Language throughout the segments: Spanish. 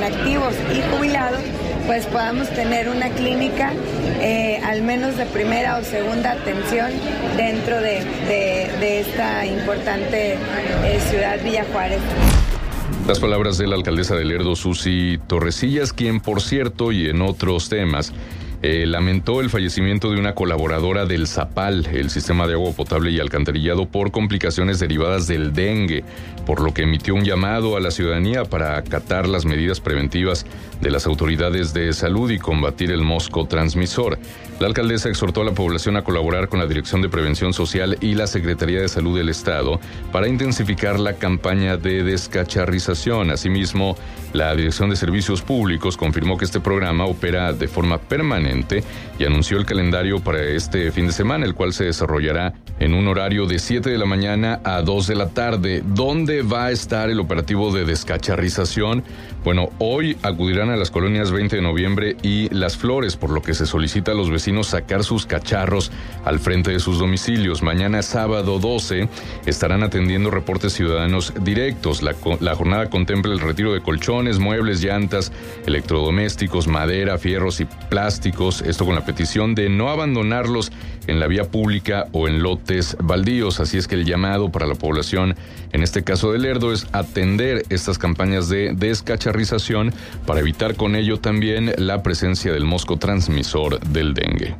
en activos y jubilados, pues podamos tener una clínica al menos de primera o segunda atención dentro de esta importante ciudad Villa Juárez. Las palabras de la alcaldesa de Lerdo, Susi Torrecillas, quien, por cierto, y en otros temas, lamentó el fallecimiento de una colaboradora del Zapal, el sistema de agua potable y alcantarillado, por complicaciones derivadas del dengue, por lo que emitió un llamado a la ciudadanía para acatar las medidas preventivas de las autoridades de salud y combatir el mosco transmisor. La alcaldesa exhortó a la población a colaborar con la Dirección de Prevención Social y la Secretaría de Salud del Estado para intensificar la campaña de descacharrización. Asimismo, la Dirección de Servicios Públicos confirmó que este programa opera de forma permanente y anunció el calendario para este fin de semana, el cual se desarrollará en un horario de 7 de la mañana a 2 de la tarde. ¿Dónde va a estar el operativo de descacharrización? Bueno, hoy acudirán a las colonias 20 de noviembre y Las Flores, por lo que se solicita a los vecinos sacar sus cacharros al frente de sus domicilios. Mañana, sábado 12, estarán atendiendo reportes ciudadanos directos. La jornada contempla el retiro de colchones, muebles, llantas, electrodomésticos, madera, fierros y plásticos. Esto con la petición de no abandonarlos en la vía pública o en lotes baldíos. Así es que el llamado para la población, en este caso de Lerdo, es atender estas campañas de descacharrización para evitar con ello también la presencia del mosco transmisor del dengue.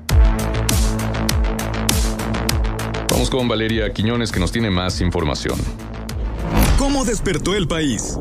Vamos con Valeria Quiñones, que nos tiene más información. ¿Cómo despertó el país?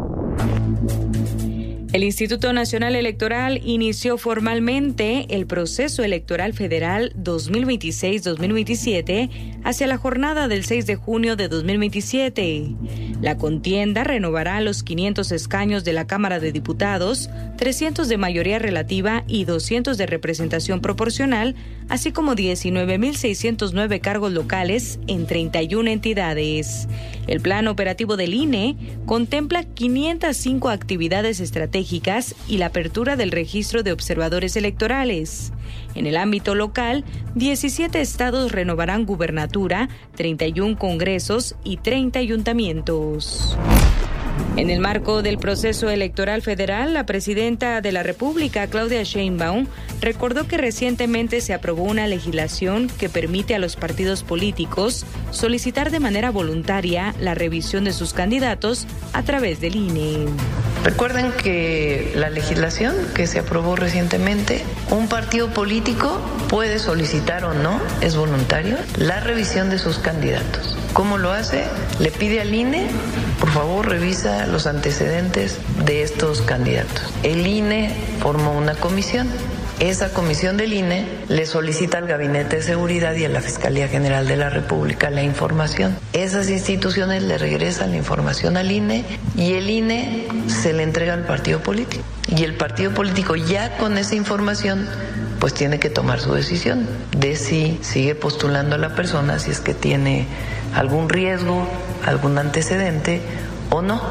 El Instituto Nacional Electoral inició formalmente el proceso electoral federal 2026-2027 hacia la jornada del 6 de junio de 2027. La contienda renovará los 500 escaños de la Cámara de Diputados, 300 de mayoría relativa y 200 de representación proporcional, así como 19.609 cargos locales en 31 entidades. El plan operativo del INE contempla 505 actividades estratégicas y la apertura del registro de observadores electorales. En el ámbito local, 17 estados renovarán gubernatura, 31 congresos y 30 ayuntamientos. En el marco del proceso electoral federal, la presidenta de la República, Claudia Sheinbaum, recordó que recientemente se aprobó una legislación que permite a los partidos políticos solicitar de manera voluntaria la revisión de sus candidatos a través del INE. Recuerden que la legislación que se aprobó recientemente, un partido político puede solicitar o no, es voluntario, la revisión de sus candidatos. ¿Cómo lo hace? Le pide al INE, por favor, revisa los antecedentes de estos candidatos. El INE formó una comisión. Esa comisión del INE le solicita al Gabinete de Seguridad y a la Fiscalía General de la República la información. Esas instituciones le regresan la información al INE y el INE se le entrega al partido político. Y el partido político ya con esa información pues tiene que tomar su decisión de si sigue postulando a la persona, si es que tiene algún riesgo, algún antecedente o no.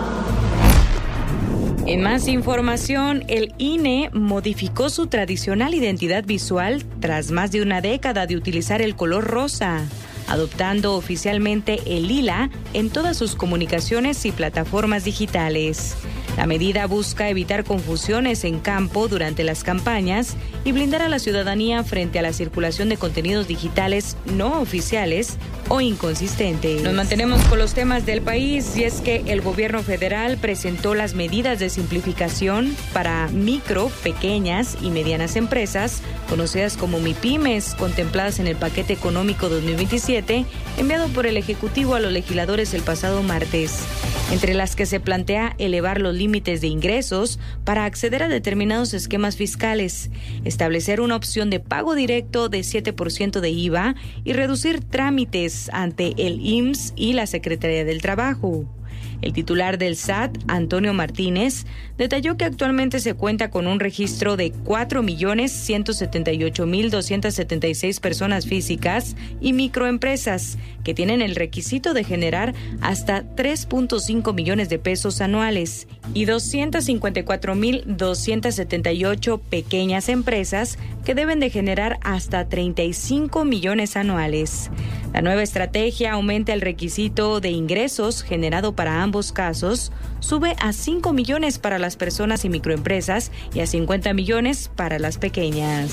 En más información, el INE modificó su tradicional identidad visual tras más de una década de utilizar el color rosa, adoptando oficialmente el lila en todas sus comunicaciones y plataformas digitales. La medida busca evitar confusiones en campo durante las campañas y blindar a la ciudadanía frente a la circulación de contenidos digitales no oficiales o inconsistentes. Nos mantenemos con los temas del país y es que el gobierno federal presentó las medidas de simplificación para micro, pequeñas y medianas empresas, conocidas como MIPYMES, contempladas en el paquete económico 2027, enviado por el Ejecutivo a los legisladores el pasado martes, entre las que se plantea elevar los límites de ingresos para acceder a determinados esquemas fiscales, establecer una opción de pago directo de 7% de IVA y reducir trámites ante el IMSS y la Secretaría del Trabajo. El titular del SAT, Antonio Martínez, detalló que actualmente se cuenta con un registro de 4.178.276 personas físicas y microempresas que tienen el requisito de generar hasta 3.5 millones de pesos anuales y 254.278 pequeñas empresas que deben de generar hasta 35 millones anuales. La nueva estrategia aumenta el requisito de ingresos generado para ambos casos, sube a 5 millones para las personas y microempresas y a 50 millones para las pequeñas.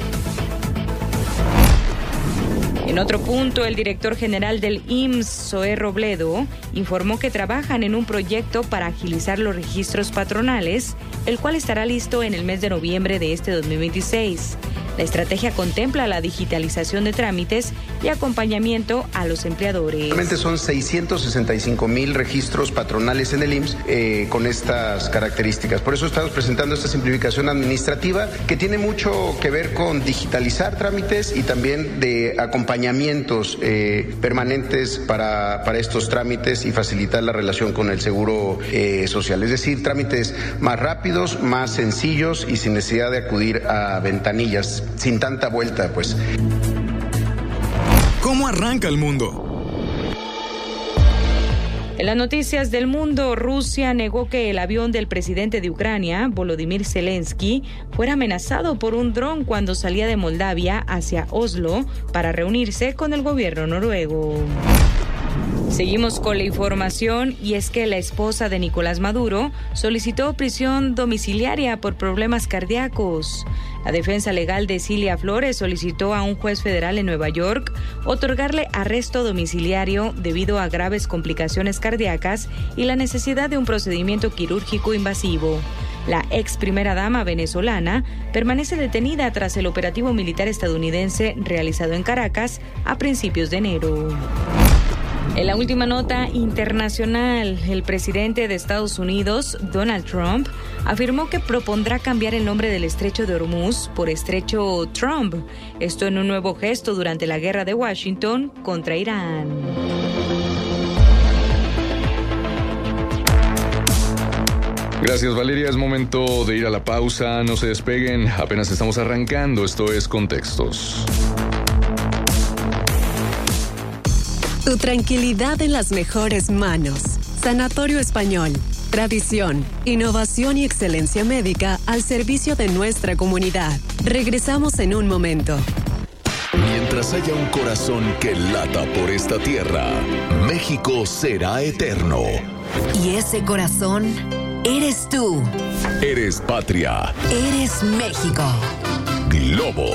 En otro punto, el director general del IMSS, Zoé Robledo, informó que trabajan en un proyecto para agilizar los registros patronales, el cual estará listo en el mes de noviembre de este 2026. La estrategia contempla la digitalización de trámites y acompañamiento a los empleadores. Realmente son 665,000 registros patronales en el IMSS con estas características. Por eso estamos presentando esta simplificación administrativa que tiene mucho que ver con digitalizar trámites y también de acompañamientos permanentes para estos trámites y facilitar la relación con el seguro social. Es decir, trámites más rápidos, más sencillos y sin necesidad de acudir a ventanillas, sin tanta vuelta, pues. ¿Cómo arranca el mundo? En las noticias del mundo, Rusia negó que el avión del presidente de Ucrania, Volodymyr Zelensky, fuera amenazado por un dron cuando salía de Moldavia hacia Oslo para reunirse con el gobierno noruego. Seguimos con la información y es que la esposa de Nicolás Maduro solicitó prisión domiciliaria por problemas cardíacos. La defensa legal de Cilia Flores solicitó a un juez federal en Nueva York otorgarle arresto domiciliario debido a graves complicaciones cardíacas y la necesidad de un procedimiento quirúrgico invasivo. La ex primera dama venezolana permanece detenida tras el operativo militar estadounidense realizado en Caracas a principios de enero. En la última nota internacional, el presidente de Estados Unidos, Donald Trump, afirmó que propondrá cambiar el nombre del estrecho de Hormuz por estrecho Trump, esto en un nuevo gesto durante la guerra de Washington contra Irán. Gracias, Valeria. Es momento de ir a la pausa. No se despeguen, apenas estamos arrancando. Esto es Contextos. Tu tranquilidad en las mejores manos. Sanatorio Español. Tradición, innovación y excelencia médica al servicio de nuestra comunidad. Regresamos en un momento. Mientras haya un corazón que lata por esta tierra, México será eterno. Y ese corazón eres tú. Eres patria. Eres México. Globo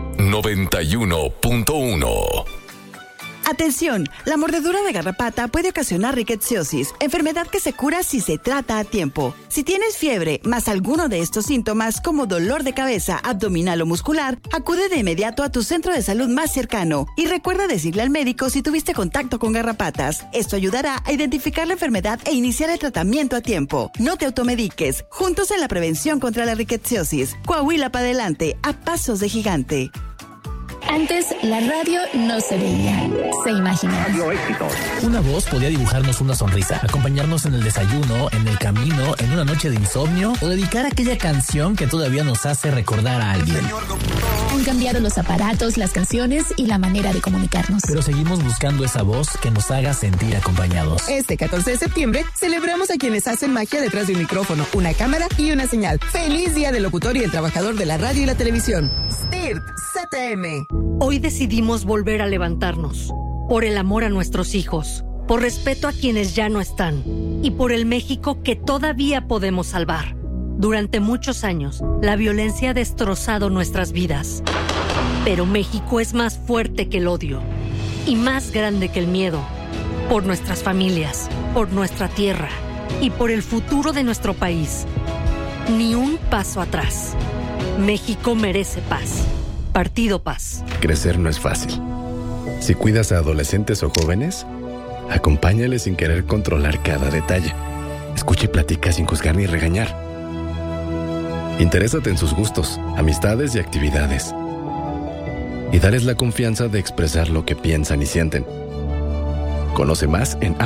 91.1. Atención, la mordedura de garrapata puede ocasionar rickettsiosis, enfermedad que se cura si se trata a tiempo. Si tienes fiebre más alguno de estos síntomas como dolor de cabeza, abdominal o muscular, acude de inmediato a tu centro de salud más cercano y recuerda decirle al médico si tuviste contacto con garrapatas. Esto ayudará a identificar la enfermedad e iniciar el tratamiento a tiempo. No te automediques, juntos en la prevención contra la rickettsiosis. Coahuila para adelante, a pasos de gigante. Antes, la radio no se veía, se imaginaba. Una voz podía dibujarnos una sonrisa, acompañarnos en el desayuno, en el camino, en una noche de insomnio o dedicar aquella canción que todavía nos hace recordar a alguien. Han cambiado los aparatos, las canciones y la manera de comunicarnos. Pero seguimos buscando esa voz que nos haga sentir acompañados. Este 14 de septiembre celebramos a quienes hacen magia detrás de un micrófono, una cámara y una señal. ¡Feliz Día del Locutor y el Trabajador de la Radio y la Televisión! STIRT CTM. Hoy decidimos volver a levantarnos, por el amor a nuestros hijos, por respeto a quienes ya no están y por el México que todavía podemos salvar. Durante muchos años, la violencia ha destrozado nuestras vidas, pero México es más fuerte que el odio y más grande que el miedo, por nuestras familias, por nuestra tierra y por el futuro de nuestro país. Ni un paso atrás. México merece paz. Partido Paz. Crecer no es fácil. Si cuidas a adolescentes o jóvenes, acompáñales sin querer controlar cada detalle. Escucha y platica sin juzgar ni regañar. Interésate en sus gustos, amistades y actividades. Y dales la confianza de expresar lo que piensan y sienten. Conoce más en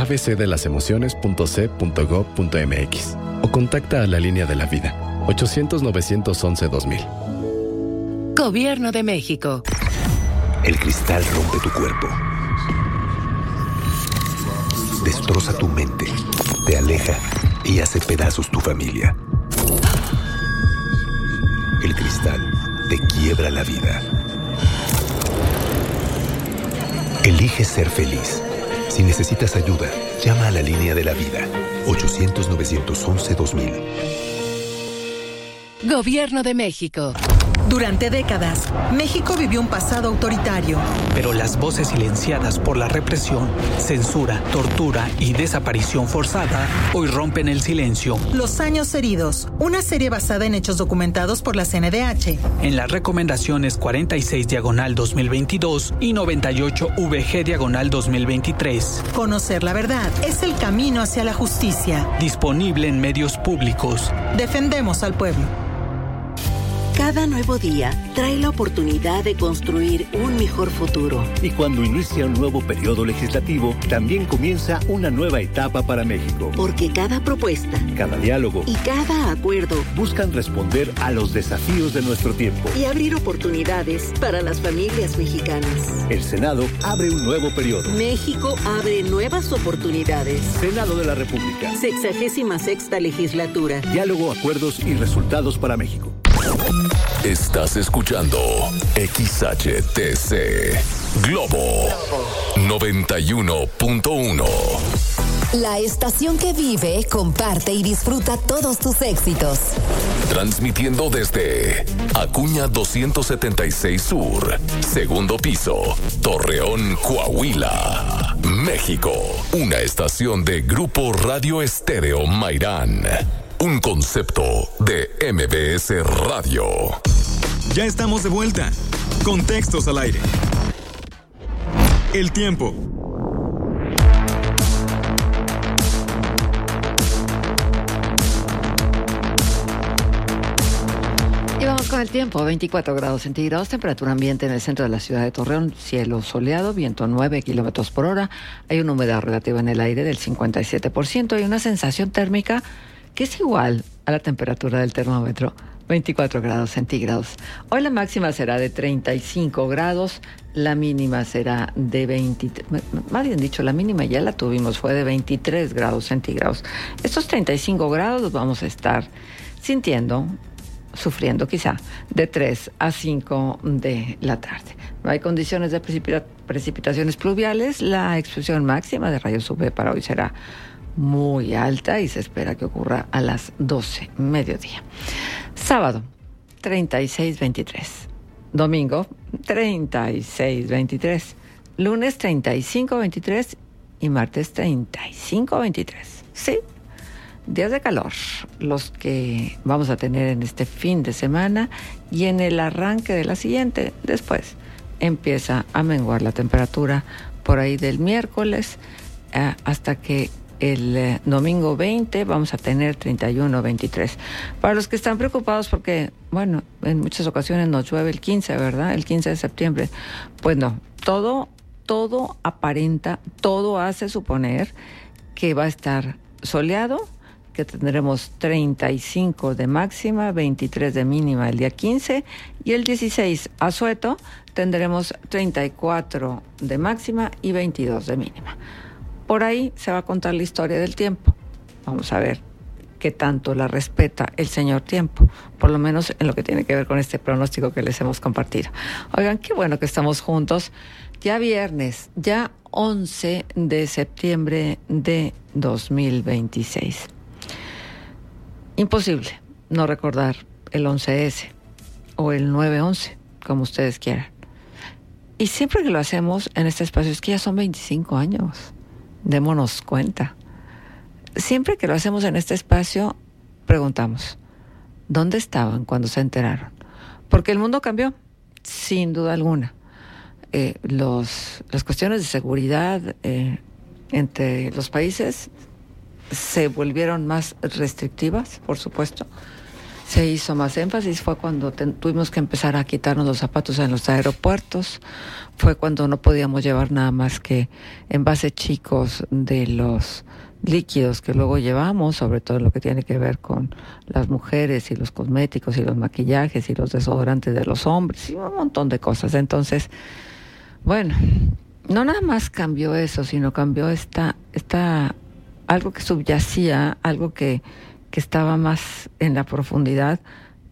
abcdelasemociones.c.gov.mx o contacta a la Línea de la Vida, 800-911-2000. Gobierno de México. El cristal rompe tu cuerpo. Destroza tu mente. Te aleja y hace pedazos tu familia. El cristal te quiebra la vida. Elige ser feliz. Si necesitas ayuda, llama a la línea de la vida. 800-911-2000. Gobierno de México. Durante décadas, México vivió un pasado autoritario. Pero las voces silenciadas por la represión, censura, tortura y desaparición forzada hoy rompen el silencio. Los años heridos, una serie basada en hechos documentados por la CNDH. En las recomendaciones 46/2022 y 98-VG/2023. Conocer la verdad es el camino hacia la justicia. Disponible en medios públicos. Defendemos al pueblo. Cada nuevo día trae la oportunidad de construir un mejor futuro. Y cuando inicia un nuevo periodo legislativo, también comienza una nueva etapa para México. Porque cada propuesta, cada diálogo y cada acuerdo buscan responder a los desafíos de nuestro tiempo y abrir oportunidades para las familias mexicanas. El Senado abre un nuevo periodo. México abre nuevas oportunidades. Senado de la República. 66ª legislatura. Diálogo, acuerdos y resultados para México. Estás escuchando XHTC Globo 91.1. La estación que vive, comparte y disfruta todos tus éxitos. Transmitiendo desde Acuña 276 Sur, segundo piso, Torreón, Coahuila, México. Una estación de Grupo Radio Estéreo Mairán. Un concepto de MBS Radio. Ya estamos de vuelta. Contextos al aire. El tiempo. Y vamos con el tiempo, 24 grados centígrados, temperatura ambiente en el centro de la ciudad de Torreón, cielo soleado, viento 9 kilómetros por hora, hay una humedad relativa en el aire del 57% y una sensación térmica que es igual a la temperatura del termómetro, 24 grados centígrados. Hoy la máxima será de 35 grados, la mínima será de 23, más bien dicho, la mínima ya la tuvimos, fue de 23 grados centígrados. Estos 35 grados los vamos a estar sintiendo, sufriendo quizá, de 3 a 5 de la tarde. No hay condiciones de precipitaciones pluviales, la expresión máxima de rayos UV para hoy será muy alta y se espera que ocurra a las 12 mediodía. Sábado, 36-23. Domingo, 36-23. Lunes, 35-23. Y martes, 35-23. Sí, días de calor, los que vamos a tener en este fin de semana y en el arranque de la siguiente. Después empieza a menguar la temperatura por ahí del miércoles hasta que el domingo 20 vamos a tener 31-23. Para los que están preocupados porque, bueno, en muchas ocasiones nos llueve el 15, ¿verdad? El 15 de septiembre. Pues no, todo aparenta, todo hace suponer que va a estar soleado, que tendremos 35 de máxima, 23 de mínima el día 15 y el 16 asueto tendremos 34 de máxima y 22 de mínima. Por ahí se va a contar la historia del tiempo. Vamos a ver qué tanto la respeta el señor tiempo, por lo menos en lo que tiene que ver con este pronóstico que les hemos compartido. Oigan, qué bueno que estamos juntos. Ya viernes, ya 11 de septiembre de 2026. Imposible no recordar el 11S o el 9/11, como ustedes quieran. Y siempre que lo hacemos en este espacio, es que ya son 25 años. Démonos cuenta. Siempre que lo hacemos en este espacio, preguntamos, ¿dónde estaban cuando se enteraron? Porque el mundo cambió, sin duda alguna. Las cuestiones de seguridad entre los países se volvieron más restrictivas, por supuesto. Se hizo más énfasis, fue cuando tuvimos que empezar a quitarnos los zapatos en los aeropuertos, fue cuando no podíamos llevar nada más que envases chicos de los líquidos que luego llevamos, sobre todo lo que tiene que ver con las mujeres y los cosméticos y los maquillajes y los desodorantes de los hombres y un montón de cosas. Entonces, bueno, no nada más cambió eso, sino cambió algo que subyacía, algo que estaba más en la profundidad,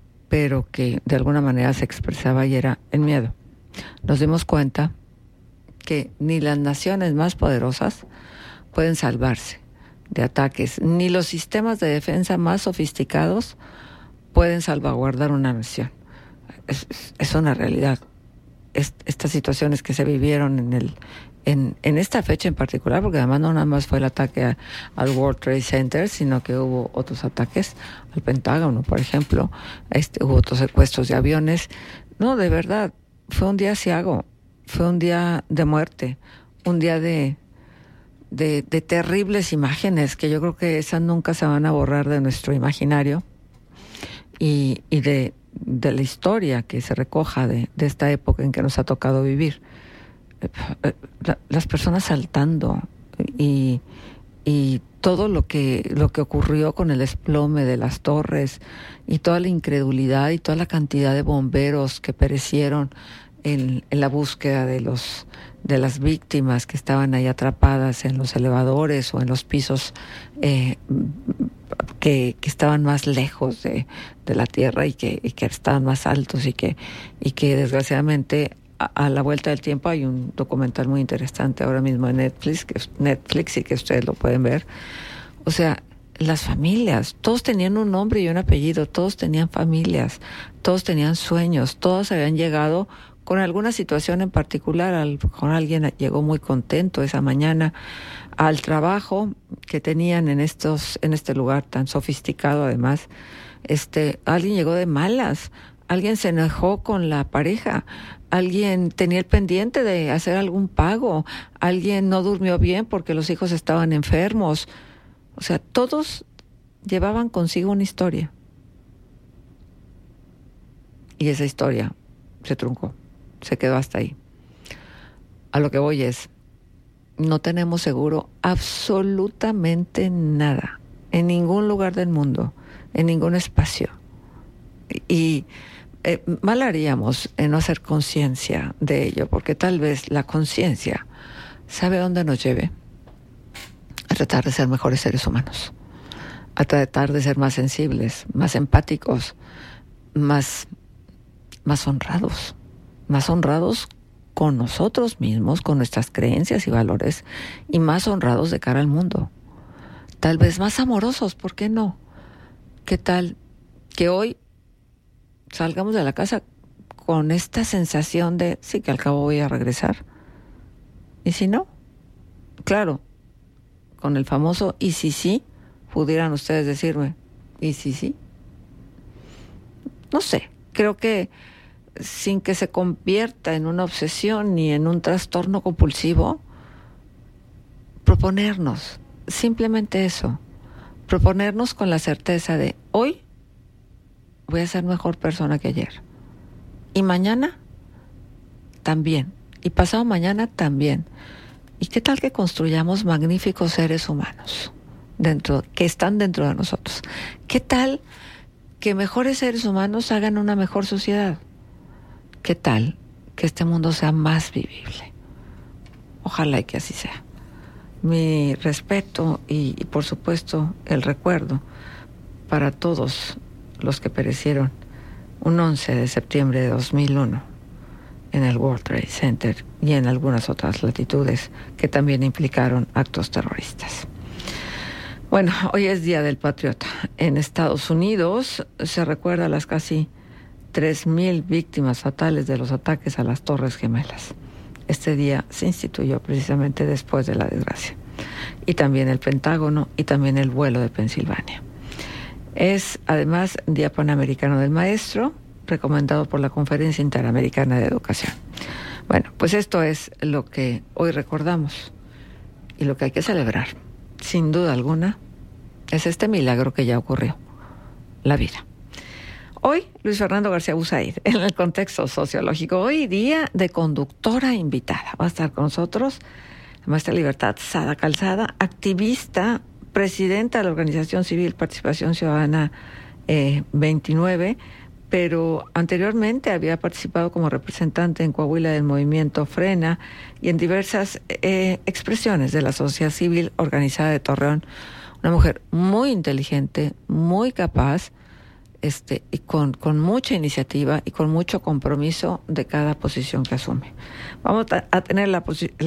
pero que de alguna manera se expresaba y era el miedo. Nos dimos cuenta que ni las naciones más poderosas pueden salvarse de ataques, ni los sistemas de defensa más sofisticados pueden salvaguardar una nación. Es una realidad. Estas situaciones que se vivieron en esta fecha en particular, porque además no nada más fue el ataque al World Trade Center, sino que hubo otros ataques al Pentágono, por ejemplo, hubo otros secuestros de aviones. No, de verdad, fue un día aciago, fue un día de muerte, un día de terribles imágenes que yo creo que esas nunca se van a borrar de nuestro imaginario y de la historia que se recoja de esta época en que nos ha tocado vivir. Las personas saltando y todo lo que ocurrió con el desplome de las torres y toda la incredulidad y toda la cantidad de bomberos que perecieron en la búsqueda de las víctimas que estaban ahí atrapadas en los elevadores o en los pisos que estaban más lejos de la tierra y que estaban más altos y que desgraciadamente a la vuelta del tiempo hay un documental muy interesante ahora mismo en Netflix y que ustedes lo pueden ver. O sea, las familias, todos tenían un nombre y un apellido, todos tenían familias, todos tenían sueños, todos habían llegado con alguna situación en particular. Con alguien llegó muy contento esa mañana al trabajo que tenían en este lugar tan sofisticado además. Alguien llegó de malas, alguien se enojó con la pareja, alguien tenía el pendiente de hacer algún pago, alguien no durmió bien porque los hijos estaban enfermos. O sea, todos llevaban consigo una historia. Y esa historia se truncó, se quedó hasta ahí. A lo que voy es, no tenemos seguro absolutamente nada, en ningún lugar del mundo, en ningún espacio. Y mal haríamos en no hacer conciencia de ello, porque tal vez la conciencia sabe dónde nos lleve. A tratar de ser mejores seres humanos, a tratar de ser más sensibles, más empáticos, más honrados con nosotros mismos, con nuestras creencias y valores, y más honrados de cara al mundo. Tal vez más amorosos, ¿por qué no? ¿Qué tal que hoy salgamos de la casa con esta sensación de, sí, que al cabo voy a regresar? ¿Y si no? Claro, con el famoso ¿y si sí? Pudieran ustedes decirme, ¿y si sí? No sé, creo que sin que se convierta en una obsesión ni en un trastorno compulsivo, proponernos, simplemente eso, proponernos con la certeza de hoy voy a ser mejor persona que ayer, y mañana también, y pasado mañana también. ¿Y qué tal que construyamos magníficos seres humanos que están dentro de nosotros? ¿Qué tal que mejores seres humanos hagan una mejor sociedad? ¿Qué tal que este mundo sea más vivible? Ojalá y que así sea. Mi respeto y por supuesto el recuerdo para todos los que perecieron un 11 de septiembre de 2001 en el World Trade Center y en algunas otras latitudes que también implicaron actos terroristas. Bueno, hoy es Día del Patriota. En Estados Unidos se recuerda las casi 3,000 víctimas fatales de los ataques a las Torres Gemelas. Este día se instituyó precisamente después de la desgracia. Y también el Pentágono y también el vuelo de Pensilvania. Es además Día Panamericano del Maestro, recomendado por la Conferencia Interamericana de Educación. Bueno, pues esto es lo que hoy recordamos y lo que hay que celebrar, sin duda alguna, es este milagro que ya ocurrió, la vida. Hoy, Luis Fernando García Busaid, en el contexto sociológico, hoy día de conductora invitada. Va a estar con nosotros la maestra Libertad Sada Calzada, activista, presidenta de la Organización Civil Participación Ciudadana 29, pero anteriormente había participado como representante en Coahuila del movimiento Frena y en diversas expresiones de la sociedad civil organizada de Torreón. Una mujer muy inteligente, muy capaz, y con mucha iniciativa y con mucho compromiso de cada posición que asume. Vamos a tener la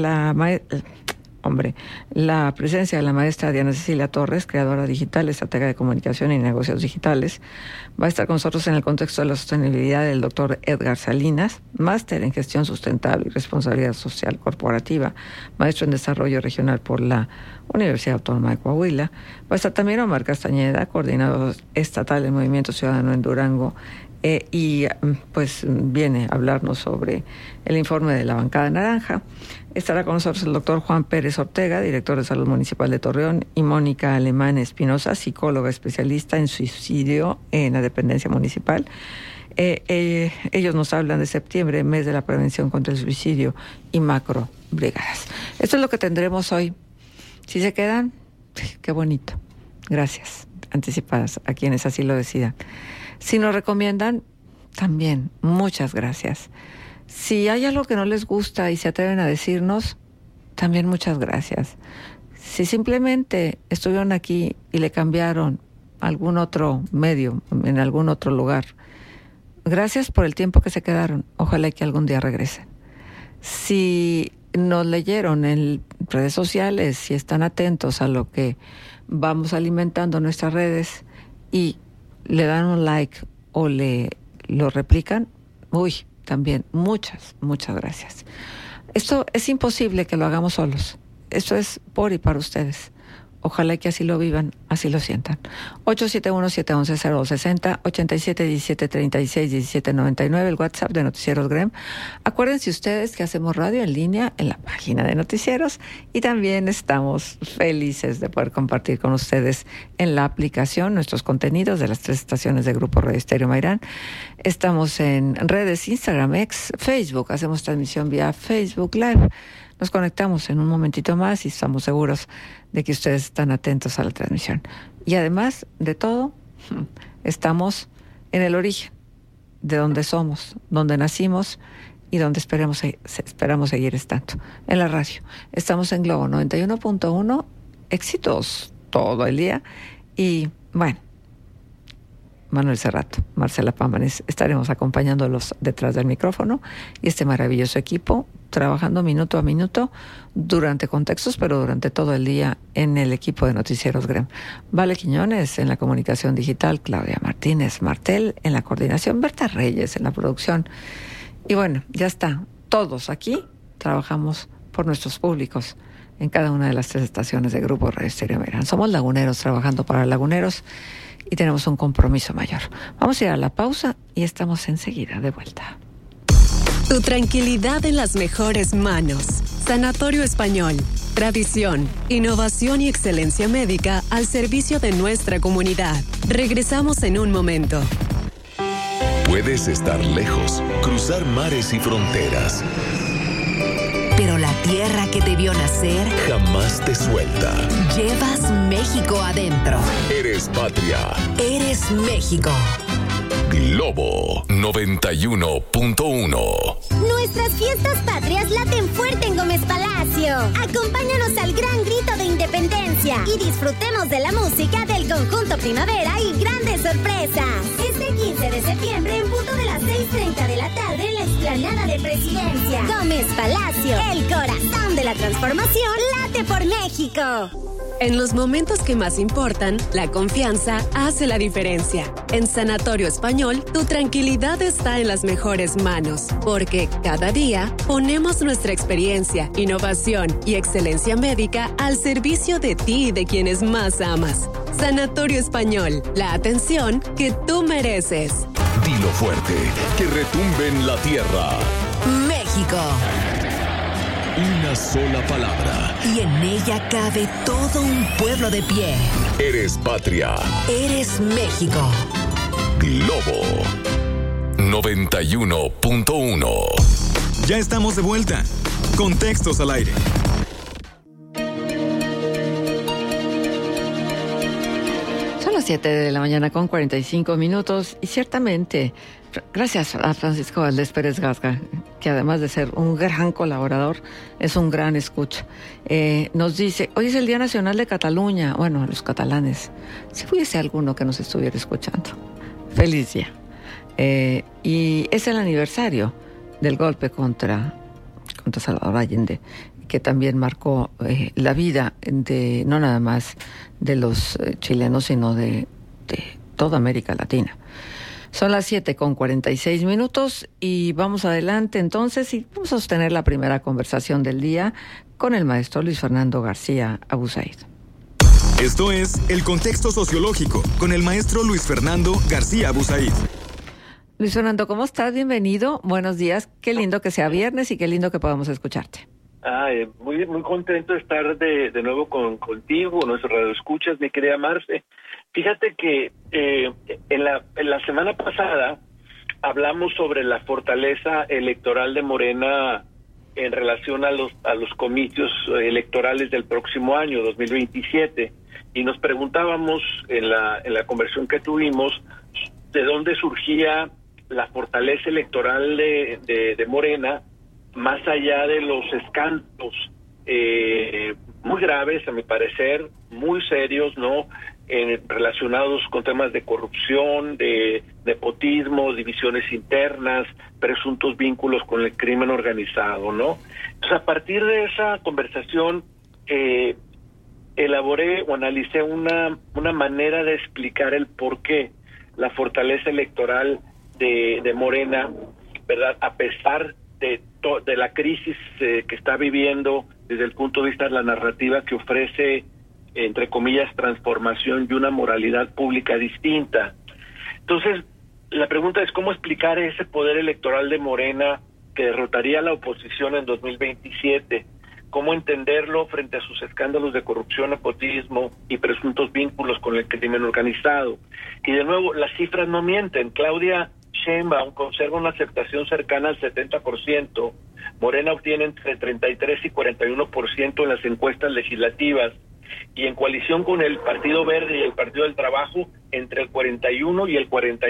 presencia de la maestra Diana Cecilia Torres, creadora digital, estratega de comunicación y negocios digitales. Va a estar con nosotros en el contexto de la sostenibilidad el doctor Edgar Salinas, máster en gestión sustentable y responsabilidad social corporativa, maestro en desarrollo regional por la Universidad Autónoma de Coahuila. Va a estar también Omar Castañeda, coordinador estatal del Movimiento Ciudadano en Durango, y pues viene a hablarnos sobre el informe de la bancada naranja. Estará con nosotros el doctor Juan Pérez Ortega, director de Salud Municipal de Torreón, y Mónica Alemán Espinosa, psicóloga especialista en suicidio en la dependencia municipal. Ellos nos hablan de septiembre, mes de la prevención contra el suicidio y macrobrigadas. Esto es lo que tendremos hoy. Si se quedan, qué bonito. Gracias anticipadas a quienes así lo decidan. Si nos recomiendan, también muchas gracias. Si hay algo que no les gusta y se atreven a decirnos, también muchas gracias. Si simplemente estuvieron aquí y le cambiaron algún otro medio, en algún otro lugar, gracias por el tiempo que se quedaron. Ojalá que algún día regresen. Si nos leyeron en redes sociales, si están atentos a lo que vamos alimentando en nuestras redes y le dan un like o lo replican, también muchas gracias. Esto es imposible que lo hagamos solos. Esto es por y para ustedes. Ojalá que así lo vivan, así lo sientan. 871-711-0260, 8717-361799, el WhatsApp de Noticieros GREM. Acuérdense ustedes que hacemos radio en línea en la página de Noticieros y también estamos felices de poder compartir con ustedes en la aplicación nuestros contenidos de las 3 estaciones de Grupo Radio Estéreo Mairán. Estamos en redes Instagram, X, Facebook. Hacemos transmisión vía Facebook Live. Nos conectamos en un momentito más y estamos seguros de que ustedes están atentos a la transmisión. Y además de todo, estamos en el origen de donde somos, donde nacimos y donde esperamos seguir estando, en la radio. Estamos en Globo 91.1, éxitos todo el día. Y bueno, Manuel Cerrato, Marcela Pámanes, estaremos acompañándolos detrás del micrófono y este maravilloso equipo trabajando minuto a minuto durante contextos, pero durante todo el día en el equipo de Noticieros GREM. Vale Quiñones en la comunicación digital, Claudia Martínez Martel en la coordinación, Berta Reyes en la producción. Y bueno, ya está. Todos aquí trabajamos por nuestros públicos en cada una de las 3 estaciones de Grupo Radio Estéreo Mairán. Somos laguneros trabajando para laguneros y tenemos un compromiso mayor. Vamos a ir a la pausa y estamos enseguida de vuelta. Tu tranquilidad en las mejores manos. Sanatorio Español. Tradición, innovación y excelencia médica al servicio de nuestra comunidad. Regresamos en un momento. Puedes estar lejos, cruzar mares y fronteras, pero la tierra que te vio nacer jamás te suelta. Llevas México adentro. Eres patria. Eres México. Globo 91.1. Nuestras fiestas patrias laten fuerte en Gómez Palacio. Acompáñanos al gran grito de independencia y disfrutemos de la música del conjunto Primavera y grandes sorpresas. Este 15 de septiembre en punto de las 6:30 de la tarde en la explanada de Presidencia. Gómez Palacio, el corazón de la transformación, late por México. En los momentos que más importan, la confianza hace la diferencia. En Sanatorio Español, tu tranquilidad está en las mejores manos, porque cada día ponemos nuestra experiencia, innovación y excelencia médica al servicio de ti y de quienes más amas. Sanatorio Español, la atención que tú mereces. Dilo fuerte, que retumbe en la tierra. México. Una sola palabra. Y en ella cabe todo un pueblo de pie. Eres patria. Eres México. Globo 91.1. Ya estamos de vuelta. Contextos al aire. Son las 7 de la mañana con 45 minutos y ciertamente gracias a Francisco Valdés Pérez Gasca, que además de ser un gran colaborador, es un gran escucha. Nos dice, hoy es el Día Nacional de Cataluña. Bueno, los catalanes, si hubiese alguno que nos estuviera escuchando. Feliz día. Y es el aniversario del golpe contra Salvador Allende, que también marcó la vida de no nada más de los chilenos, sino de toda América Latina. Son las 7:46 y vamos adelante entonces y vamos a sostener la primera conversación del día con el maestro Luis Fernando García Abuzaid. Esto es El Contexto Sociológico con el maestro Luis Fernando García Abuzaid. Luis Fernando, ¿cómo estás? Bienvenido. Buenos días. Qué lindo que sea viernes y qué lindo que podamos escucharte. Muy contento de estar de nuevo contigo, nuestros radioescuchas, mi querida Marce. Fíjate que en la semana pasada hablamos sobre la fortaleza electoral de Morena en relación a los comicios electorales del próximo año, 2027, y nos preguntábamos en la conversación que tuvimos de dónde surgía la fortaleza electoral de Morena, más allá de los escándalos muy graves, a mi parecer, muy serios, ¿no? Relacionados con temas de corrupción, de nepotismo, divisiones internas, presuntos vínculos con el crimen organizado, ¿no? Entonces, a partir de esa conversación, elaboré o analicé una manera de explicar el por qué la fortaleza electoral de Morena, ¿verdad? A pesar de la crisis que está viviendo desde el punto de vista de la narrativa que ofrece, entre comillas, transformación y una moralidad pública distinta. Entonces, la pregunta es cómo explicar ese poder electoral de Morena que derrotaría a la oposición en 2027, cómo entenderlo frente a sus escándalos de corrupción, nepotismo y presuntos vínculos con el crimen organizado. Y de nuevo, las cifras no mienten. Claudia Sheinbaum conserva una aceptación cercana al 70%, Morena obtiene entre 33 y 41% en las encuestas legislativas, y en coalición con el Partido Verde y el Partido del Trabajo entre el 41 y el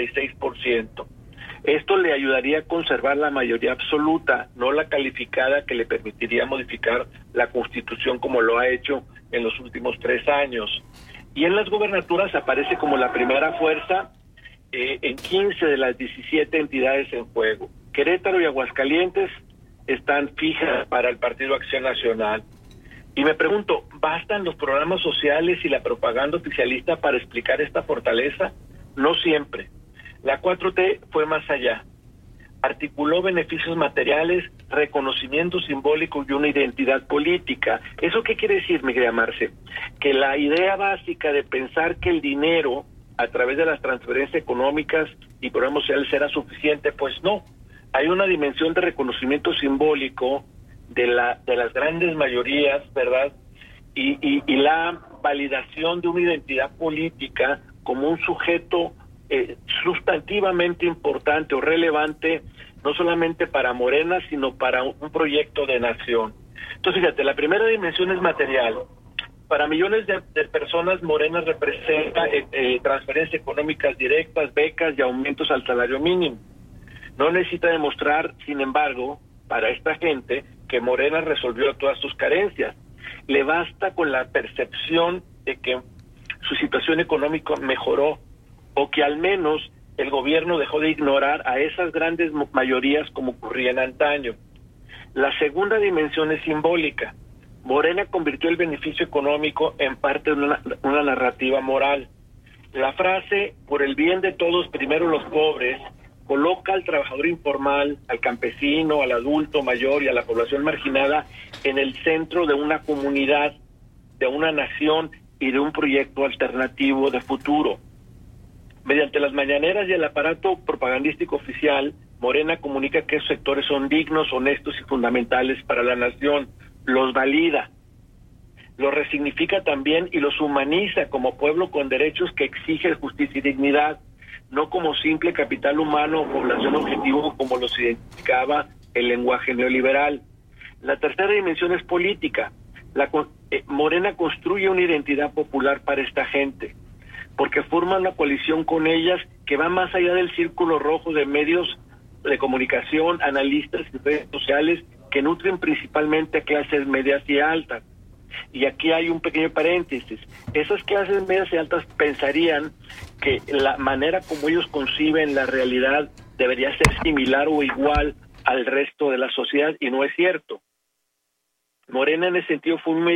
46%. Esto le ayudaría a conservar la mayoría absoluta, no la calificada que le permitiría modificar la Constitución como lo ha hecho en los últimos 3 años. Y en las gubernaturas aparece como la primera fuerza en 15 de las 17 entidades en juego. Querétaro y Aguascalientes están fijas para el Partido Acción Nacional. Y me pregunto, ¿bastan los programas sociales y la propaganda oficialista para explicar esta fortaleza? No siempre. La 4T fue más allá. Articuló beneficios materiales, reconocimiento simbólico y una identidad política. ¿Eso qué quiere decir, mi querida Marce? Que la idea básica de pensar que el dinero a través de las transferencias económicas y programas sociales será suficiente, pues no. Hay una dimensión de reconocimiento simbólico de las grandes mayorías, ¿verdad? Y la validación de una identidad política como un sujeto sustantivamente importante o relevante, no solamente para Morena, sino para un proyecto de nación. Entonces, fíjate, la primera dimensión es material. Para millones de personas, Morena representa transferencias económicas directas, becas y aumentos al salario mínimo. No necesita demostrar, sin embargo, para esta gente, que Morena resolvió todas sus carencias. Le basta con la percepción de que su situación económica mejoró, o que al menos el gobierno dejó de ignorar a esas grandes mayorías como ocurría en antaño. La segunda dimensión es simbólica. Morena convirtió el beneficio económico en parte de una narrativa moral. La frase, por el bien de todos, primero los pobres, coloca al trabajador informal, al campesino, al adulto mayor y a la población marginada en el centro de una comunidad, de una nación y de un proyecto alternativo de futuro. Mediante las mañaneras y el aparato propagandístico oficial, Morena comunica que esos sectores son dignos, honestos y fundamentales para la nación. Los valida, los resignifica también y los humaniza como pueblo con derechos que exige justicia y dignidad, no como simple capital humano o población objetivo como los identificaba el lenguaje neoliberal. La tercera dimensión es política. Morena construye una identidad popular para esta gente, porque forma una coalición con ellas que va más allá del círculo rojo de medios de comunicación, analistas y redes sociales que nutren principalmente a clases medias y altas. Y aquí hay un pequeño paréntesis. Esas clases medias y altas pensarían que la manera como ellos conciben la realidad debería ser similar o igual al resto de la sociedad, y no es cierto. Morena en ese sentido fue muy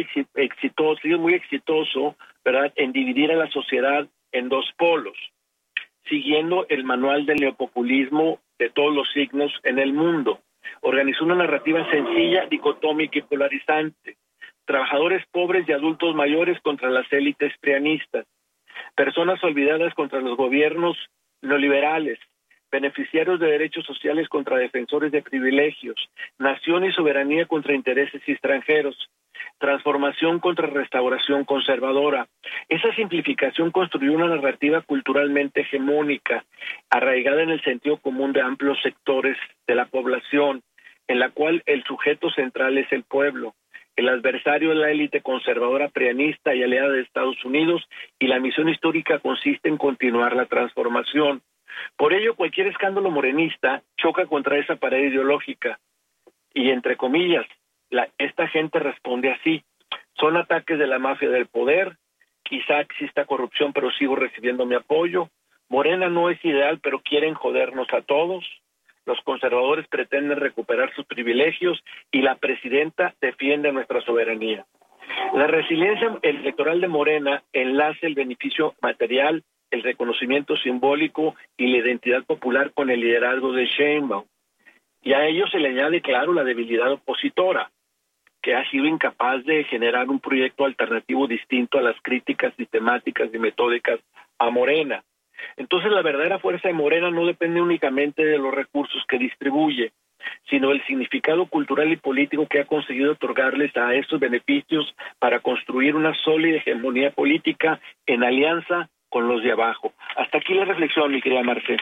exitoso, ¿verdad?, en dividir a la sociedad en dos polos, siguiendo el manual del neopopulismo de todos los signos en el mundo. Organizó una narrativa sencilla, dicotómica y polarizante. Trabajadores pobres y adultos mayores contra las élites prianistas. Personas olvidadas contra los gobiernos neoliberales. Beneficiarios de derechos sociales contra defensores de privilegios. Nación y soberanía contra intereses extranjeros. Transformación contra restauración conservadora. Esa simplificación construyó una narrativa culturalmente hegemónica, arraigada en el sentido común de amplios sectores de la población, en la cual el sujeto central es el pueblo. El adversario es la élite conservadora prianista y aliada de Estados Unidos, y la misión histórica consiste en continuar la transformación. Por ello, cualquier escándalo morenista choca contra esa pared ideológica. Y entre comillas, esta gente responde así: son ataques de la mafia del poder, quizá exista corrupción pero sigo recibiendo mi apoyo, Morena no es ideal pero quieren jodernos a todos, los conservadores pretenden recuperar sus privilegios y la presidenta defiende nuestra soberanía. La resiliencia electoral de Morena enlaza el beneficio material, el reconocimiento simbólico y la identidad popular con el liderazgo de Sheinbaum. Y a ello se le añade, claro, la debilidad opositora, que ha sido incapaz de generar un proyecto alternativo distinto a las críticas sistemáticas y metódicas a Morena. Entonces, la verdadera fuerza de Morena no depende únicamente de los recursos que distribuye, sino del significado cultural y político que ha conseguido otorgarles a estos beneficios para construir una sólida hegemonía política en alianza con los de abajo. Hasta aquí la reflexión, mi querida Marcela.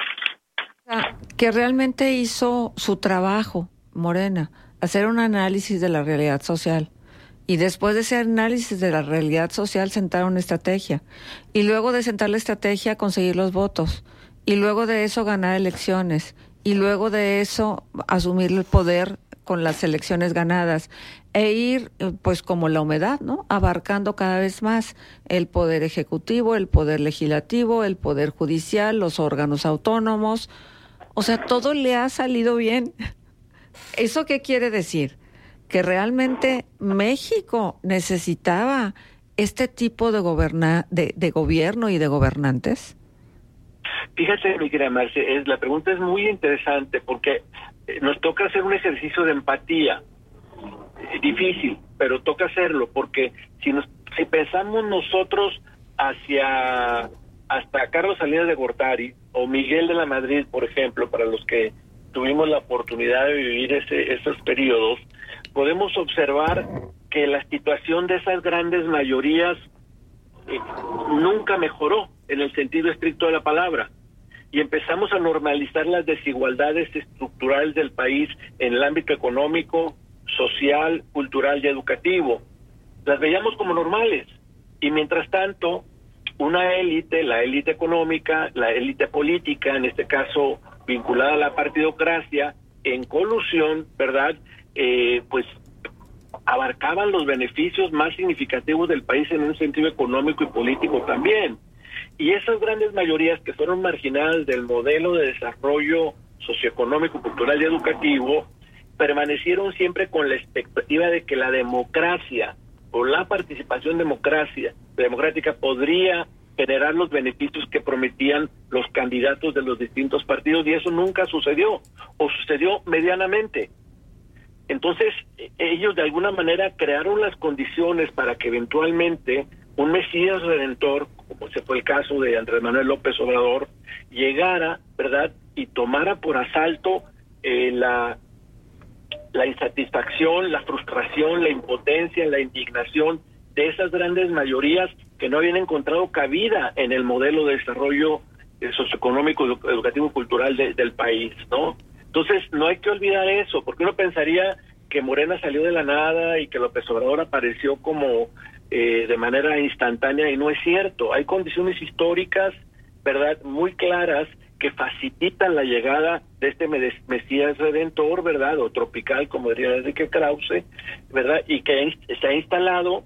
Que realmente hizo su trabajo, Morena, hacer un análisis de la realidad social. Y después de ese análisis de la realidad social, sentar una estrategia. Y luego de sentar la estrategia, conseguir los votos. Y luego de eso, ganar elecciones. Y luego de eso, asumir el poder con las elecciones ganadas. E ir, pues como la humedad, ¿no?, abarcando cada vez más el poder ejecutivo, el poder legislativo, el poder judicial, los órganos autónomos. O sea, todo le ha salido bien. ¿Eso qué quiere decir? Que realmente México necesitaba este tipo de gobierno y de gobernantes. Fíjate, mi querida Marce, la pregunta es muy interesante porque nos toca hacer un ejercicio de empatía. Difícil, pero toca hacerlo, porque si pensamos nosotros hasta Carlos Salinas de Gortari o Miguel de la Madrid, por ejemplo, para los que tuvimos la oportunidad de vivir esos periodos, podemos observar que la situación de esas grandes mayorías nunca mejoró en el sentido estricto de la palabra, y empezamos a normalizar las desigualdades estructurales del país en el ámbito económico, social, cultural y educativo. Las veíamos como normales, y mientras tanto una élite, la élite económica, la élite política, en este caso vinculada a la partidocracia, en colusión, ¿verdad?, pues abarcaban los beneficios más significativos del país en un sentido económico y político también. Y esas grandes mayorías que fueron marginadas del modelo de desarrollo socioeconómico, cultural y educativo, permanecieron siempre con la expectativa de que la democracia o la participación democrática podría generar los beneficios que prometían los candidatos de los distintos partidos, y eso nunca sucedió, o sucedió medianamente. Entonces, ellos de alguna manera crearon las condiciones para que eventualmente un Mesías Redentor, como ese fue el caso de Andrés Manuel López Obrador, llegara, ¿verdad?, y tomara por asalto la insatisfacción, la frustración, la impotencia, la indignación de esas grandes mayorías que no habían encontrado cabida en el modelo de desarrollo socioeconómico, educativo y cultural del país, ¿no? Entonces, no hay que olvidar eso, porque uno pensaría que Morena salió de la nada y que López Obrador apareció como de manera instantánea, y no es cierto. Hay condiciones históricas, ¿verdad?, muy claras que facilitan la llegada de este Mesías Redentor, ¿verdad?, o tropical, como diría Enrique Krause, ¿verdad?, y que se ha instalado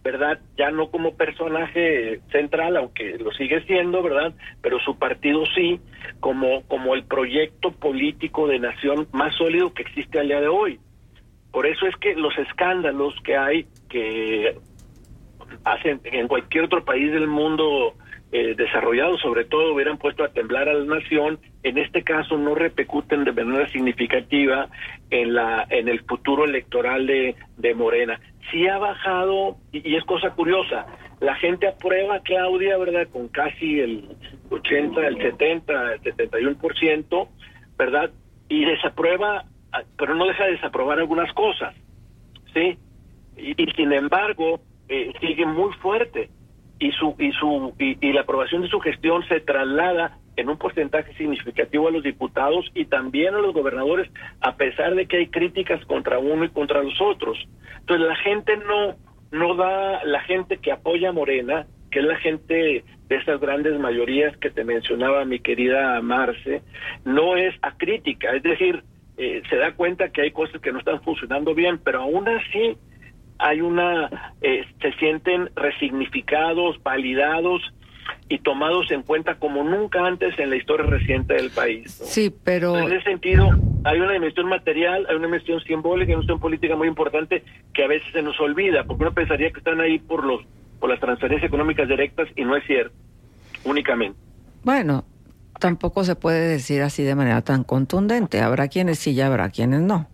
¿verdad? Ya no como personaje central, aunque lo sigue siendo, ¿verdad? Pero su partido sí, como el proyecto político de nación más sólido que existe al día de hoy. Por eso es que los escándalos que hay, que hacen en cualquier otro país del mundo desarrollado, sobre todo, hubieran puesto a temblar a la nación, en este caso no repercuten de manera significativa en el futuro electoral de Morena. Sí ha bajado, y es cosa curiosa, la gente aprueba a Claudia, ¿verdad?, con casi el 80, el 70, el 71%, ¿verdad?, y desaprueba, pero no deja de desaprobar algunas cosas, ¿sí? Y sin embargo, sigue muy fuerte, y la aprobación de su gestión se traslada en un porcentaje significativo a los diputados y también a los gobernadores, a pesar de que hay críticas contra uno y contra los otros. Entonces la gente no da, la gente que apoya a Morena, que es la gente de esas grandes mayorías que te mencionaba mi querida Marce, no es acrítica, es decir, se da cuenta que hay cosas que no están funcionando bien, pero aún así hay se sienten resignificados, validados y tomados en cuenta como nunca antes en la historia reciente del país, ¿no? Sí, pero... En ese sentido, hay una dimensión material, hay una dimensión simbólica, hay una dimensión política muy importante que a veces se nos olvida, porque uno pensaría que están ahí por las transferencias económicas directas, y no es cierto, únicamente. Bueno, tampoco se puede decir así de manera tan contundente. Habrá quienes sí y habrá quienes no.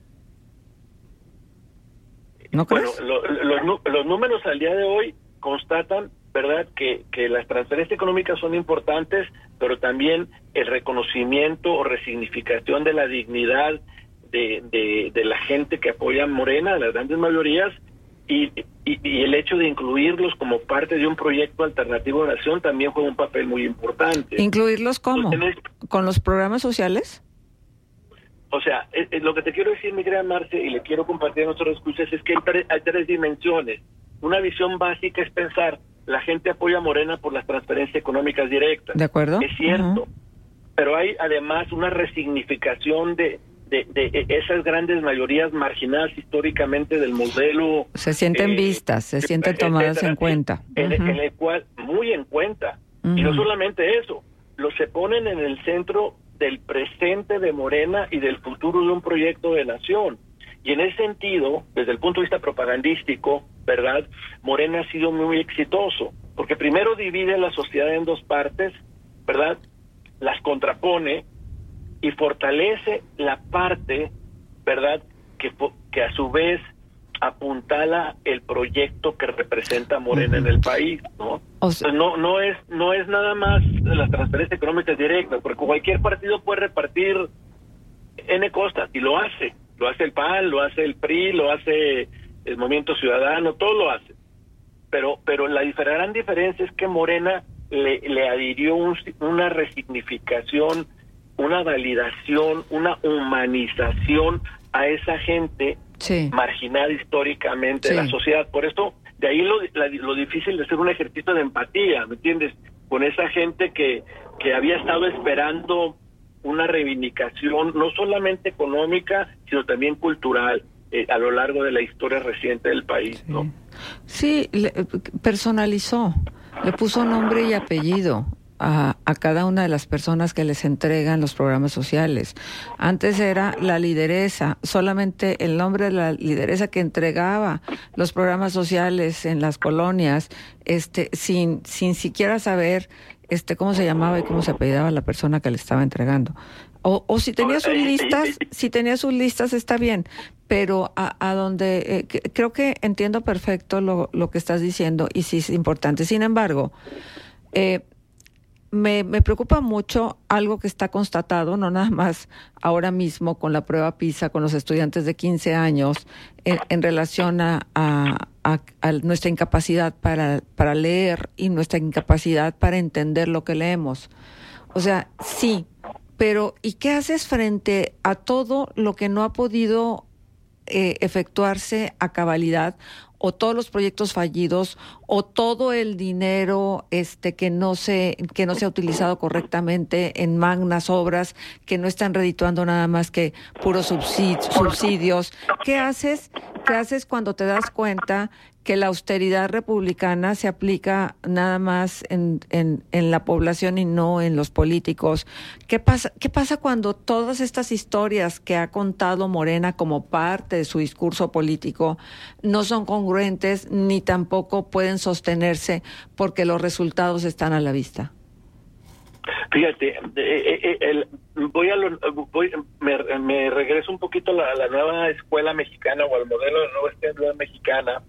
¿No crees? Bueno, los números al día de hoy constatan, ¿verdad?, que las transferencias económicas son importantes, pero también el reconocimiento o resignificación de la dignidad de la gente que apoya a Morena, de las grandes mayorías, y el hecho de incluirlos como parte de un proyecto alternativo de nación también juega un papel muy importante. ¿Incluirlos cómo? ¿Con los programas sociales? O sea, lo que te quiero decir, mi querida Marce, y le quiero compartir a nuestros escuchas, es que hay tres dimensiones. Una visión básica es pensar, la gente apoya a Morena por las transferencias económicas directas. ¿De acuerdo? Es cierto, pero hay además una resignificación de esas grandes mayorías marginadas históricamente del modelo. Se sienten vistas, se sienten tomadas en cuenta. En el cual, muy en cuenta. Y no solamente eso, se ponen en el centro del presente de Morena y del futuro de un proyecto de nación. Y en ese sentido, desde el punto de vista propagandístico, ¿verdad?, Morena ha sido muy exitoso, porque primero divide a la sociedad en dos partes, ¿verdad?, las contrapone y fortalece la parte, ¿verdad?, que a su vez apuntala el proyecto que representa Morena en el país, ¿no? O sea, no es nada más las transferencias económicas directas, porque cualquier partido puede repartir N cosas, y lo hace el PAN, lo hace el PRI, lo hace el Movimiento Ciudadano, todo lo hace, pero la gran diferencia es que Morena le adhirió una resignificación, una validación, una humanización a esa gente marginada históricamente de la sociedad. Por esto, de ahí lo difícil de hacer un ejercicio de empatía, ¿me entiendes?, con esa gente que había estado esperando una reivindicación no solamente económica, sino también cultural a lo largo de la historia reciente del país, ¿no? Sí, personalizó, le puso nombre y apellido a cada una de las personas que les entregan los programas sociales. Antes era la lideresa, solamente el nombre de la lideresa que entregaba los programas sociales en las colonias, sin siquiera saber cómo se llamaba y cómo se apellidaba la persona que le estaba entregando. O si tenía sus listas, está bien, pero a donde creo que entiendo perfecto lo que estás diciendo, y sí es importante. Sin embargo, me preocupa mucho algo que está constatado, no nada más ahora mismo con la prueba PISA, con los estudiantes de 15 años, en relación a nuestra incapacidad para leer y nuestra incapacidad para entender lo que leemos. O sea, sí, pero ¿y qué haces frente a todo lo que no ha podido efectuarse a cabalidad, o todos los proyectos fallidos, o todo el dinero que no se ha utilizado correctamente en magnas obras que no están redituando nada más que puros subsidios? ¿Qué haces ¿qué haces cuando te das cuenta que la austeridad republicana se aplica nada más en la población y no en los políticos? ¿Qué pasa cuando todas estas historias que ha contado Morena como parte de su discurso político no son congruentes ni tampoco pueden sostenerse porque los resultados están a la vista? Fíjate, me regreso un poquito a la nueva escuela mexicana o al modelo de la nueva escuela mexicana,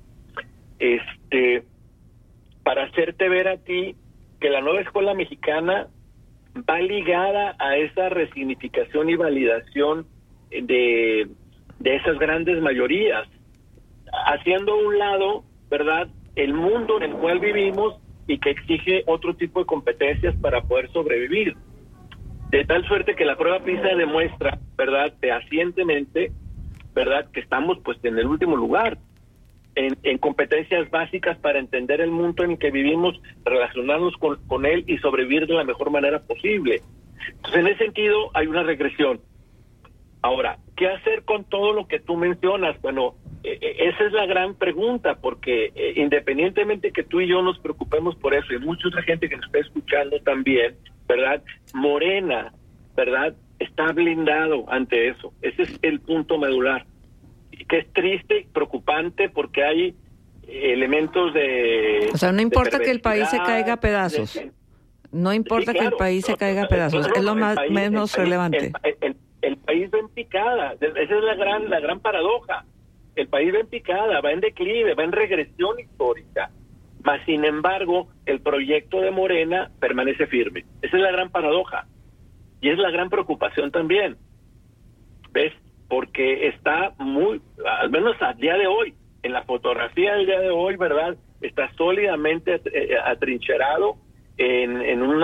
para hacerte ver a ti que la nueva escuela mexicana va ligada a esa resignificación y validación de esas grandes mayorías, haciendo a un lado, ¿verdad?, el mundo en el cual vivimos y que exige otro tipo de competencias para poder sobrevivir. De tal suerte que la prueba PISA demuestra, ¿verdad?, fehacientemente, ¿verdad?, que estamos pues en el último lugar en competencias básicas para entender el mundo en el que vivimos, relacionarnos con él y sobrevivir de la mejor manera posible. Entonces, en ese sentido, hay una regresión. Ahora, ¿qué hacer con todo lo que tú mencionas? Bueno, esa es la gran pregunta, porque independientemente que tú y yo nos preocupemos por eso, y mucha otra gente que nos está escuchando también, ¿verdad?, Morena, ¿verdad?, está blindado ante eso. Ese es el punto medular, que es triste y preocupante porque hay elementos de... O sea, no importa que el país se caiga a pedazos. No importa que el país se caiga a pedazos. Es lo menos relevante. El país va en picada. Esa es la gran paradoja. El país va en picada, va en declive, va en regresión histórica. Mas, sin embargo, el proyecto de Morena permanece firme. Esa es la gran paradoja. Y es la gran preocupación también. ¿Ves? Porque está al menos al día de hoy, en la fotografía del día de hoy, ¿verdad?, está sólidamente atrincherado en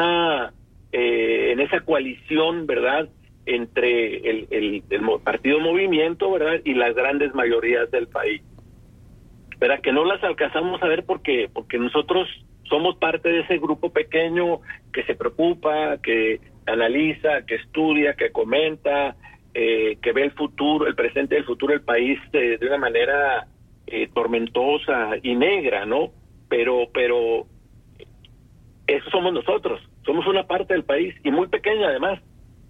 esa coalición, ¿verdad?, entre el partido Movimiento, ¿verdad?, y las grandes mayorías del país. ¿Verdad? Que no las alcanzamos a ver porque nosotros somos parte de ese grupo pequeño que se preocupa, que analiza, que estudia, que comenta, que ve el futuro, el presente y el futuro del país de una manera tormentosa y negra, ¿no? Pero eso somos nosotros, somos una parte del país y muy pequeña además.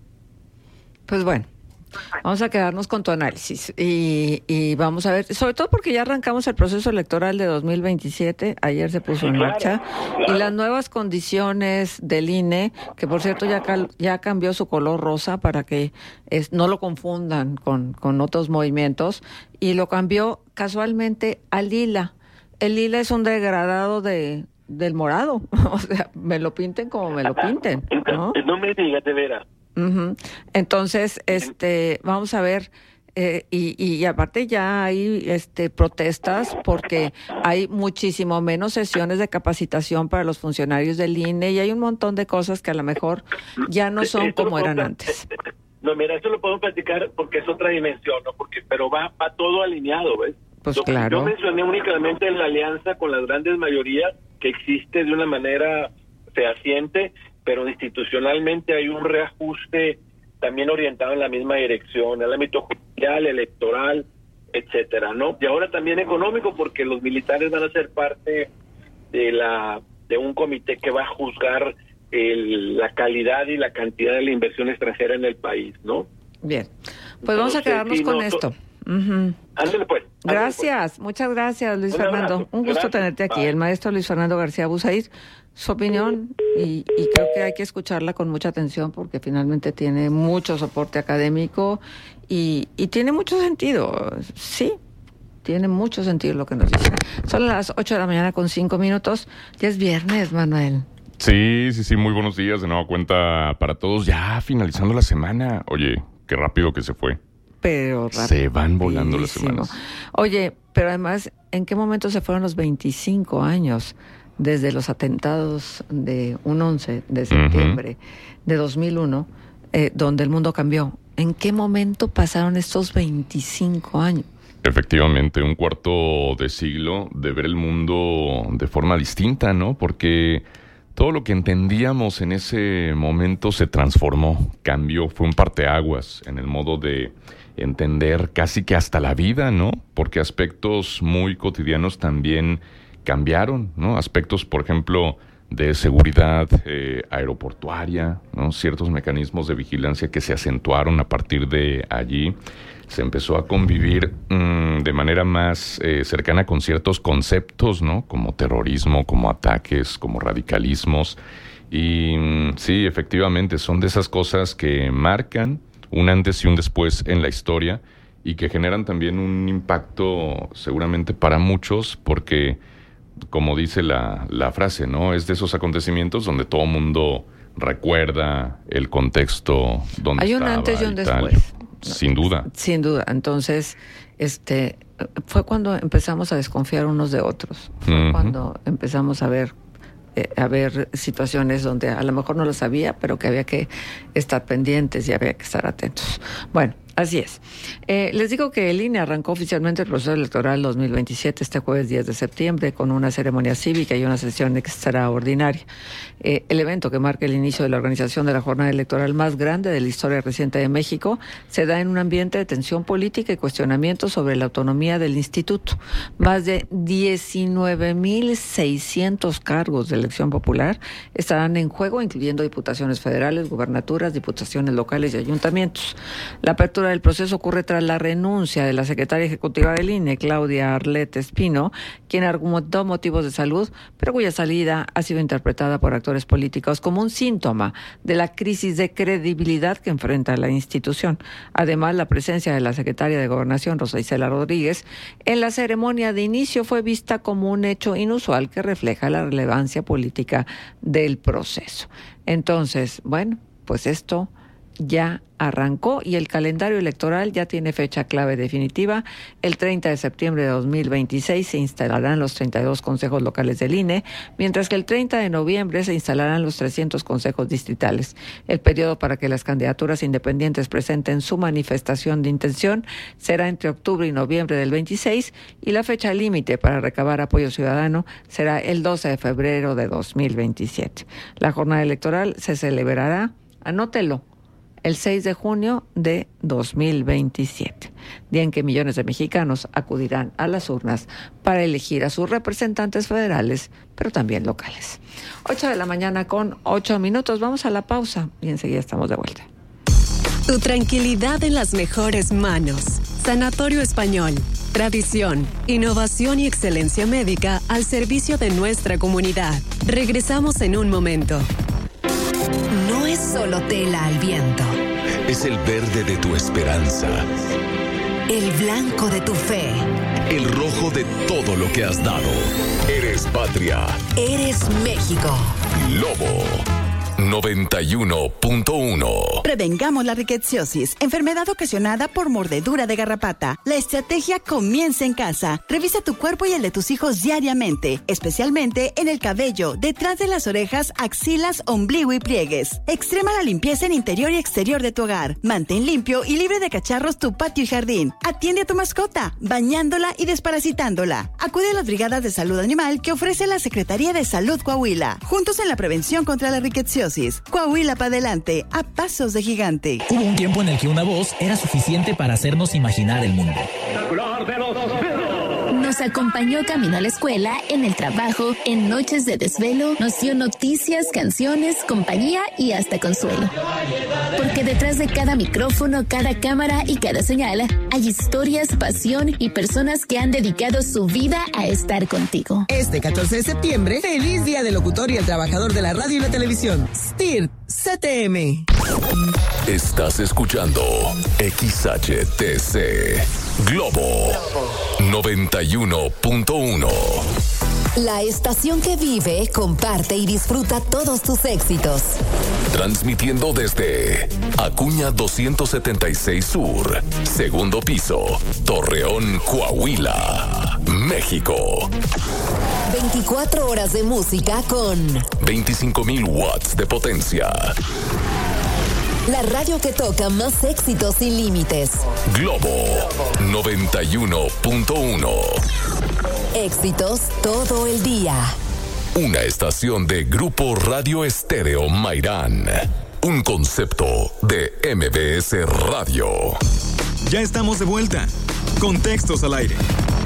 Pues bueno, vamos a quedarnos con tu análisis y vamos a ver, sobre todo porque ya arrancamos el proceso electoral de 2027, ayer se puso en marcha, y las nuevas condiciones del INE, que por cierto ya cambió su color rosa para que no lo confundan con otros movimientos, y lo cambió casualmente a lila. El lila es un degradado del morado, o sea, me lo pinten como me lo pinten, ¿no? No me digas, de veras. Uh-huh. Entonces, vamos a ver, y aparte ya hay protestas porque hay muchísimo menos sesiones de capacitación para los funcionarios del INE y hay un montón de cosas que a lo mejor ya no son como eran antes. No, mira, eso lo podemos platicar porque es otra dimensión, ¿no? Pero va todo alineado, ¿ves? Pues claro. Yo mencioné únicamente la alianza con las grandes mayorías que existe de una manera fehaciente, pero institucionalmente hay un reajuste también orientado en la misma dirección, el ámbito judicial, electoral, etcétera, ¿no? Y ahora también económico, porque los militares van a ser parte de un comité que va a juzgar la calidad y la cantidad de la inversión extranjera en el país, ¿no? Bien, pues vamos a quedarnos con esto. Uh-huh. Ándale pues. Gracias, muchas gracias, Luis Fernando. Un gusto tenerte aquí. El maestro Luis Fernando García Busaid, su opinión, y creo que hay que escucharla con mucha atención porque finalmente tiene mucho soporte académico y tiene mucho sentido. Sí, tiene mucho sentido lo que nos dice. Son las 8 de la mañana con 5 minutos. Ya es viernes, Manuel. Sí, muy buenos días. De nueva cuenta para todos. Ya finalizando la semana. Oye, qué rápido que se fue. Pero rapidísimo. Se van volando las semanas. Oye, pero además, ¿en qué momento se fueron los 25 años desde los atentados de un 11 de septiembre de 2001, donde el mundo cambió? ¿En qué momento pasaron estos 25 años? Efectivamente, un cuarto de siglo de ver el mundo de forma distinta, ¿no? Porque todo lo que entendíamos en ese momento se transformó, cambió, fue un parteaguas en el modo de entender casi que hasta la vida, ¿no? Porque aspectos muy cotidianos también cambiaron, ¿no? Aspectos, por ejemplo, de seguridad aeroportuaria, ¿no? Ciertos mecanismos de vigilancia que se acentuaron a partir de allí. Se empezó a convivir de manera más cercana con ciertos conceptos, ¿no? Como terrorismo, como ataques, como radicalismos. Y sí, efectivamente, son de esas cosas que marcan un antes y un después en la historia y que generan también un impacto seguramente para muchos, porque, como dice la frase, ¿no? Es de esos acontecimientos donde todo el mundo recuerda el contexto donde hay estaba. Un antes y un después. Sin duda. Sin duda. Entonces, fue cuando empezamos a desconfiar unos de otros. Fue cuando empezamos a ver situaciones donde a lo mejor no lo sabía, pero que había que estar pendientes y había que estar atentos. Bueno, así es. Les digo que el INE arrancó oficialmente el proceso electoral 2027 este jueves 10 de septiembre con una ceremonia cívica y una sesión extraordinaria. El evento que marca el inicio de la organización de la jornada electoral más grande de la historia reciente de México se da en un ambiente de tensión política y cuestionamiento sobre la autonomía del instituto. Más de 19,600 cargos de elección popular estarán en juego, incluyendo diputaciones federales, gubernaturas, diputaciones locales y ayuntamientos. La apertura del proceso ocurre tras la renuncia de la secretaria ejecutiva del INE, Claudia Arlette Espino, quien argumentó motivos de salud, pero cuya salida ha sido interpretada por actores políticos como un síntoma de la crisis de credibilidad que enfrenta la institución. Además, la presencia de la secretaria de Gobernación, Rosa Isela Rodríguez, en la ceremonia de inicio fue vista como un hecho inusual que refleja la relevancia política del proceso. Entonces, bueno, pues esto ya arrancó y el calendario electoral ya tiene fecha clave definitiva. El 30 de septiembre de 2026 se instalarán los 32 consejos locales del INE, mientras que el 30 de noviembre se instalarán los 300 consejos distritales. El periodo para que las candidaturas independientes presenten su manifestación de intención será entre octubre y noviembre del 26 y la fecha límite para recabar apoyo ciudadano será el 12 de febrero de 2027. La jornada electoral se celebrará, anótelo, el 6 de junio de 2027, día en que millones de mexicanos acudirán a las urnas para elegir a sus representantes federales, pero también locales. 8 de la mañana con 8 minutos. Vamos a la pausa y enseguida estamos de vuelta. Tu tranquilidad en las mejores manos. Sanatorio Español. Tradición, innovación y excelencia médica al servicio de nuestra comunidad. Regresamos en un momento. No es solo tela al viento. Es el verde de tu esperanza. El blanco de tu fe. El rojo de todo lo que has dado. Eres patria. Eres México. Lobo 91.1. Prevengamos la rickettsiosis, enfermedad ocasionada por mordedura de garrapata. La estrategia comienza en casa. Revisa tu cuerpo y el de tus hijos diariamente, especialmente en el cabello, detrás de las orejas, axilas, ombligo y pliegues. Extrema la limpieza en interior y exterior de tu hogar. Mantén limpio y libre de cacharros tu patio y jardín. Atiende a tu mascota, bañándola y desparasitándola. Acude a las brigadas de salud animal que ofrece la Secretaría de Salud Coahuila. Juntos en la prevención contra la rickettsiosis. Coahuila para adelante, a pasos de gigante. Hubo un tiempo en el que una voz era suficiente para hacernos imaginar el mundo. Nos acompañó camino a la escuela, en el trabajo, en noches de desvelo, nos dio noticias, canciones, compañía y hasta consuelo. Porque detrás de cada micrófono, cada cámara y cada señal, hay historias, pasión y personas que han dedicado su vida a estar contigo. Este 14 de septiembre, feliz Día del Locutor y el Trabajador de la Radio y la Televisión. STIRT CTM. Estás escuchando XHTC Globo 91.1. La estación que vive, comparte y disfruta todos tus éxitos. Transmitiendo desde Acuña 276 Sur, segundo piso, Torreón, Coahuila, México. 24 horas de música con 25,000 watts de potencia. La radio que toca más éxitos sin límites. Globo 91.1. Éxitos todo el día. Una estación de Grupo Radio Estéreo Mairán. Un concepto de MBS Radio. Ya estamos de vuelta. Contextos al aire.